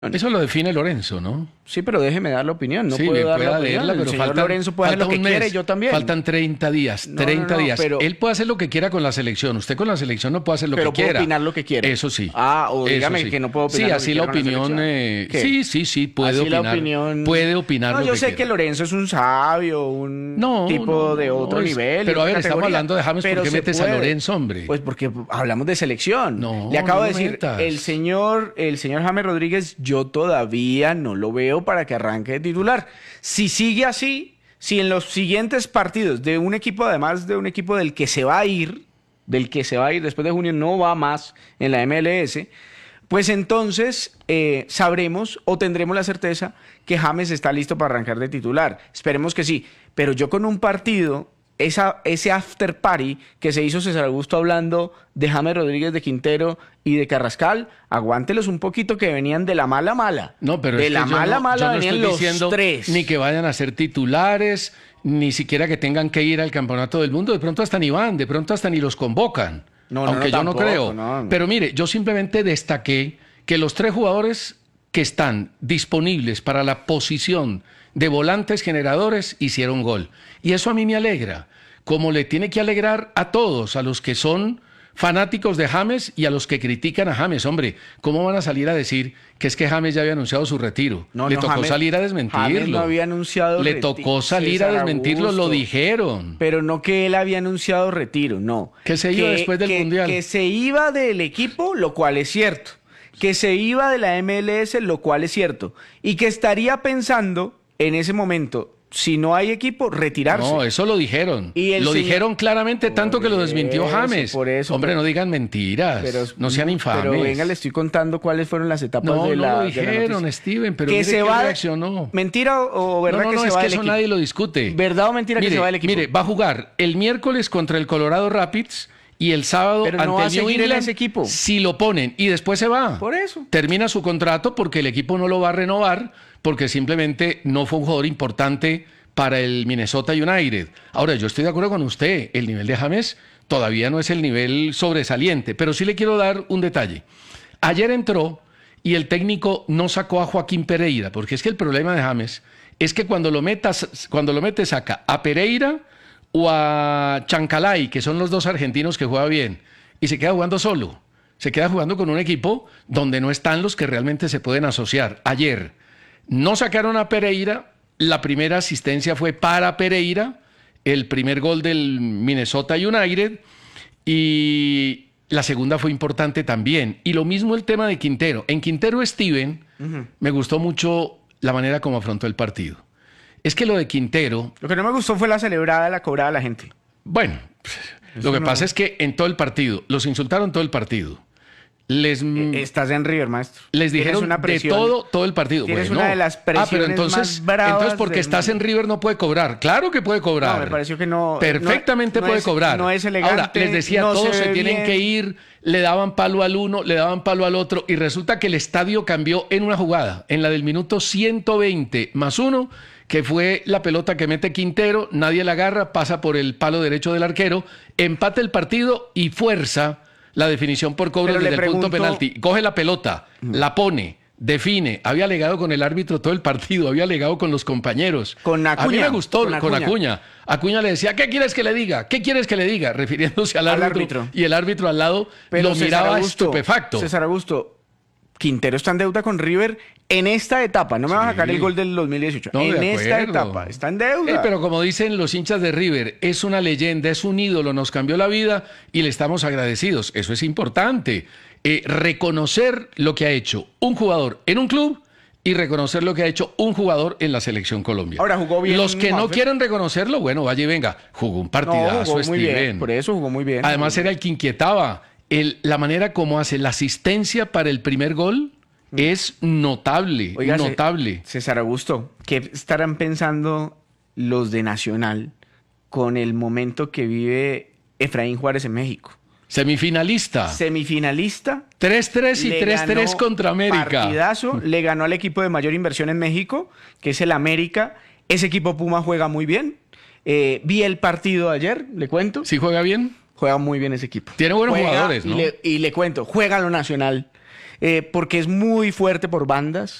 Eso lo define Lorenzo, ¿no? Sí, pero déjeme dar la opinión. No Sí, puedo bien, dar puede la opinión. leerla, El pero señor Lorenzo puede hacer lo falta que un mes, quiere, yo también. Faltan 30 días, No, 30 no, días. pero- Él puede hacer lo que quiera con la selección. Usted con la selección no puede hacer lo Pero que puedo quiera. opinar lo que quiera. Eso sí. O Eso dígame sí. que no puedo opinar Sí, lo así que la quiera con la opinión. selección. ¿Qué? Sí, puede Así opinar. la opinión. Puede opinar No, lo yo que sé quiera. que Lorenzo es un sabio, un tipo de otro nivel. Pero de a ver, otra estamos categoría, hablando de James, ¿por pero qué se metes a puede. Lorenzo, hombre? Pues porque hablamos de selección. No, Le acabo no de lo decir, metas. el señor James Rodríguez, yo todavía no lo veo para que arranque de titular. Si sigue así, si en los siguientes partidos de un equipo, además de un equipo del que se va a ir después de junio, no va más en la MLS, pues entonces sabremos o tendremos la certeza que James está listo para arrancar de titular. Esperemos que sí, pero yo con un partido, ese after party que se hizo César Augusto hablando de James Rodríguez, de Quintero y de Carrascal, aguántelos un poquito que venían de la mala. No, pero de es que la yo mala yo no venían estoy los diciendo tres. ni que vayan a ser titulares, ni siquiera que tengan que ir al campeonato del mundo. De pronto hasta ni van, de pronto hasta ni los convocan. Aunque yo tampoco, no creo. no. Pero mire, yo simplemente destaqué que los tres jugadores que están disponibles para la posición de volantes generadores hicieron gol. Y eso a mí me alegra, como le tiene que alegrar a todos, a los que son fanáticos de James y a los que critican a James. Hombre, ¿cómo van a salir a decir que es que James ya había anunciado su retiro? Le tocó James- salir a desmentirlo. James no había anunciado Le retiro. tocó salir a César desmentirlo, lo Augusto. dijeron. Pero no que él había anunciado retiro, no. Que se iba después del Mundial. Que se iba del equipo, lo cual es cierto. Que se iba de la MLS, lo cual es cierto. Y que estaría pensando en ese momento, si no hay equipo, retirarse. No, eso lo dijeron. Y el Lo señor- dijeron claramente, tanto que lo Por desmintió eso, James. por eso. Hombre, no digan mentiras. No sean infames. Pero venga, le estoy contando cuáles fueron las etapas No, de no la lo de la dijeron, noticia. Steven, pero que mire se que va reaccionó. ¿Mentira o verdad No, que no, se es va que del eso equipo? nadie lo discute. ¿Verdad o mentira que se va del equipo? Mire, va a jugar el miércoles contra el Colorado Rapids y el sábado Pero no ante va a el New seguir en England, ese equipo. si lo ponen y después se va. Por eso. Termina su contrato porque el equipo no lo va a renovar porque simplemente no fue un jugador importante para el Minnesota United. Ahora, yo estoy de acuerdo con usted, el nivel de James todavía no es el nivel sobresaliente, pero sí le quiero dar un detalle. Ayer entró y el técnico no sacó a Joaquín Pereira, porque es que el problema de James es que cuando lo mete saca a Pereira o a Chancalay, que son los dos argentinos que juegan bien, y se queda jugando solo. Se queda jugando con un equipo donde no están los que realmente se pueden asociar. Ayer no sacaron a Pereira, la primera asistencia fue para Pereira, el primer gol del Minnesota United, y la segunda fue importante también. Y lo mismo el tema de Quintero. En Quintero, Steven, me gustó mucho la manera como afrontó el partido. Es que lo de Quintero, Lo que no me gustó fue la celebrada, la cobrada a la gente. bueno, lo que pasa es que en todo el partido, los insultaron todo el partido. Estás en River, maestro. Les Tienes dijeron una de presión. todo el partido. Tienes Bueno, una de las pero presiones entonces, más bravas entonces porque del estás en mundo. River no puede cobrar. Claro que puede cobrar. No, me pareció que no. Perfectamente no puede es- cobrar. no es elegante, Ahora, les decía, no todos se se ve tienen bien. que ir, le daban palo al uno, le daban palo al otro, y resulta que el estadio cambió en una jugada, en la del minuto 120 más uno, que fue la pelota que mete Quintero, nadie la agarra, pasa por el palo derecho del arquero, empata el partido y fuerza la definición por cobro Pero le desde el punto pregunto- penalti. Coge la pelota, la pone, define. Había alegado con el árbitro todo el partido, había alegado con los compañeros. Con A mí Acuña, me gustó con con Acuña. Acuña. Acuña le decía, ¿qué quieres que le diga? ¿Qué quieres que le diga? Refiriéndose al árbitro. Y el árbitro al lado lo César miraba Augusto, estupefacto. César Augusto, Quintero está en deuda con River en esta etapa. No me va a sacar el gol del 2018. No, en de esta acuerdo. etapa. Está en deuda. Pero como dicen los hinchas de River, es una leyenda, es un ídolo, nos cambió la vida y le estamos agradecidos. Eso es importante. Reconocer lo que ha hecho un jugador en un club y reconocer lo que ha hecho un jugador en la Selección Colombia. Ahora jugó bien Los que no Juanfer. quieren reconocerlo, bueno, vaya y venga. Jugó un partidazo, jugó muy bien. Steven. Por eso jugó muy bien. Además era el que inquietaba. La manera como hace la asistencia para el primer gol es notable, Oiga, notable. César Augusto, ¿qué estarán pensando los de Nacional con el momento que vive Efraín Juárez en México? Semifinalista. Semifinalista. 3-3 y le 3-3 ganó contra América. Partidazo, le ganó al equipo de mayor inversión en México, que es el América. Ese equipo Puma juega muy bien. Vi el partido ayer, le cuento. ¿Sí juega bien? Juega muy bien ese equipo. Tiene buenos Juega, jugadores, ¿no? Y le cuento, juega lo Nacional. porque es muy fuerte por bandas.